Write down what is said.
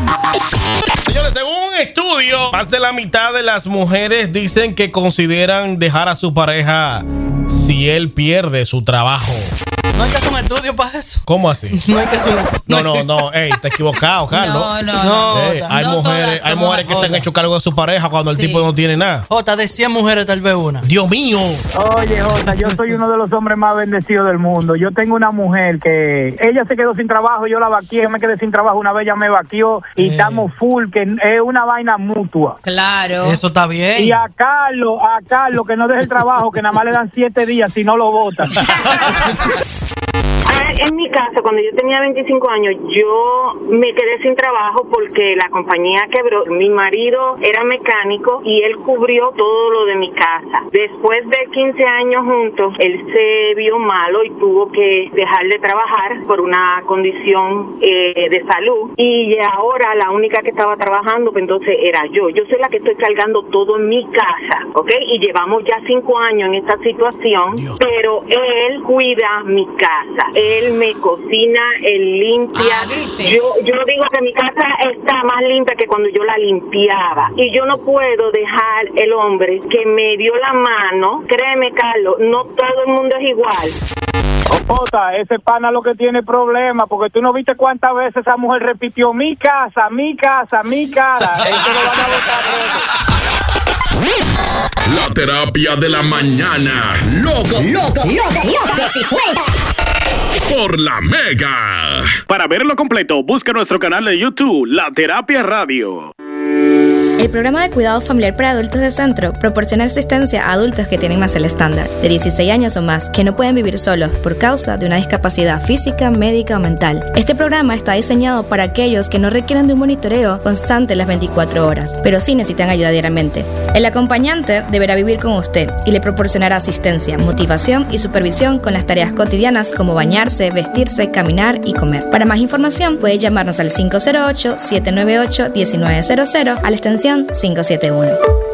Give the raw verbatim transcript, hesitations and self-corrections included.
Señores, según un estudio, más de la mitad de las mujeres dicen que consideran dejar a su pareja si él pierde su trabajo. No hay que hacer un estudio para eso. ¿Cómo así? No hay que hacer un estudio. No, no, no, ey, te has equivocado, Carlos. No, no, no. Ey, hay No mujeres, todas hay somos mujeres que se han así. hecho cargo de su pareja cuando el Sí. tipo no tiene nada. Jota, de cien mujeres tal vez una. Dios mío. Oye, Jota, yo soy uno de los hombres más bendecidos del mundo. Yo tengo una mujer que ella se quedó sin trabajo, yo la vaqué, yo me quedé sin trabajo, una vez ella me vaqueó y Eh. estamos full, que es una vaina mutua. Claro. Eso está bien. Y a Carlos, a Carlos, que no deje el trabajo, que nada más le dan siete días si no lo votan. Ah, en mi caso, cuando yo tenía veinticinco años, yo me quedé sin trabajo porque la compañía quebró. Mi marido era mecánico y él cubrió todo lo de mi casa. Después de quince años juntos, él se vio malo y tuvo que dejar de trabajar por una condición eh, de salud. Y ahora la única que estaba trabajando, pues entonces era yo. Yo soy la que estoy cargando todo en mi casa, ¿ok? Y llevamos ya cinco años en esta situación, Dios. pero él cuida mi casa. Él me cocina, él limpia. Ah, ¿viste? Yo yo digo que mi casa está más limpia que cuando yo la limpiaba. Y yo no puedo dejar el hombre que me dio la mano. Créeme, Carlos, no todo el mundo es igual. Jota, ese pana lo que tiene problemas, porque tú no viste cuántas veces esa mujer repitió mi casa, mi casa, mi cara. Eso lo van a votar todos. La terapia de la mañana. Locos, Locos, locos, locos y sueltas. por la Mega. Para verlo completo, busca nuestro canal de YouTube, La Terapia Radio. El programa de cuidado familiar para adultos de Centro proporciona asistencia a adultos que tienen más el estándar, de dieciséis años o más, que no pueden vivir solos por causa de una discapacidad física, médica o mental. Este programa está diseñado para aquellos que no requieren de un monitoreo constante las veinticuatro horas, pero sí necesitan ayuda diariamente. El acompañante deberá vivir con usted y le proporcionará asistencia, motivación y supervisión con las tareas cotidianas como bañarse, vestirse, caminar y comer. Para más información puede llamarnos al cinco cero ocho, siete nueve ocho, uno nueve cero cero a la extensión cinco siete uno.